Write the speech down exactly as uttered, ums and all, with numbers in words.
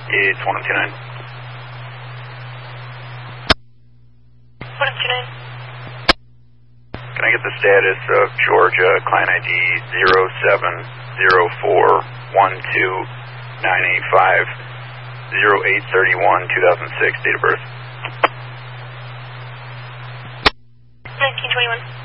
It's one two nine. one two nine. Can I get the status of Georgia, client I D zero seven zero four one two nine eight five zero eight three one two thousand six, date of birth? nineteen twenty-one.